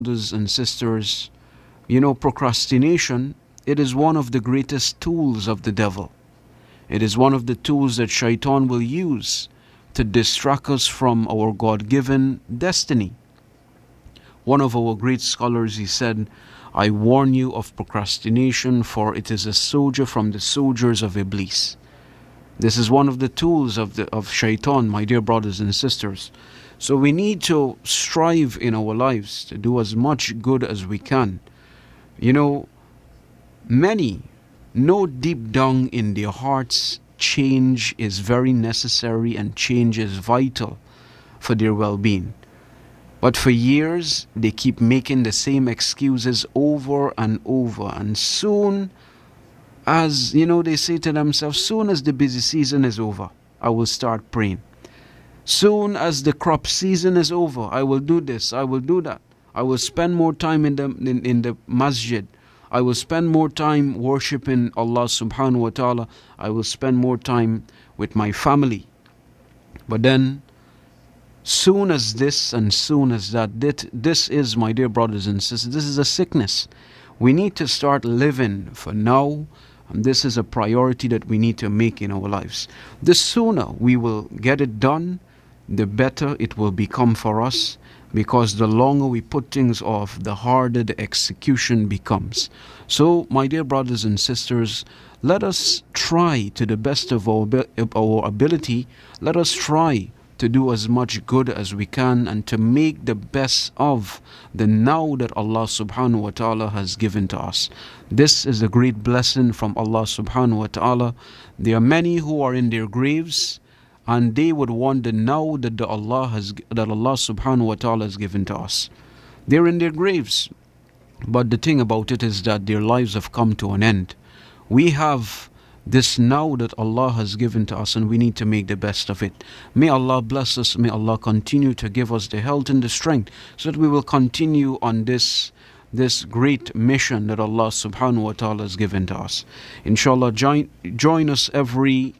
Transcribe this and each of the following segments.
brothers and sisters, procrastination, it is one of the greatest tools of the devil. It is one of the tools that shaitan will use to distract us from our God-given destiny. One of our great scholars, he said, I warn you of procrastination, for it is a soldier from the soldiers of Iblis. This is one of the tools of shaitan, my dear brothers and sisters. So we need to strive in our lives to do as much good as we can. Many know deep down in their hearts change is very necessary and change is vital for their well-being. But for years, they keep making the same excuses over and over. And soon as, they say to themselves, soon as the busy season is over, I will start praying. Soon as the crop season is over, I will do this, I will do that. I will spend more time in the masjid. I will spend more time worshiping Allah subhanahu wa ta'ala. I will spend more time with my family. But then, soon as this and soon as that, this is, my dear brothers and sisters, this is a sickness. We need to start living for now, and this is a priority that we need to make in our lives. The sooner we will get it done, the better it will become for us, because the longer we put things off, the harder the execution becomes. So, my dear brothers and sisters, let us try to the best of our ability, let us try to do as much good as we can and to make the best of the now that Allah subhanahu wa ta'ala has given to us. This is a great blessing from Allah subhanahu wa ta'ala. There are many who are in their graves and they would want the now that Allah subhanahu wa ta'ala has given to us. They're in their graves. But the thing about it is that their lives have come to an end. We have this now that Allah has given to us and we need to make the best of it. May Allah bless us. May Allah continue to give us the health and the strength so that we will continue on this great mission that Allah subhanahu wa ta'ala has given to us. Inshallah, join us every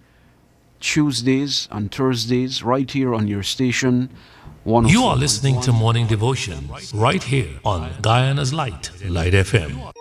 Tuesdays and Thursdays right here on your station. You are listening to Morning Devotion right here on Guyana's Light FM.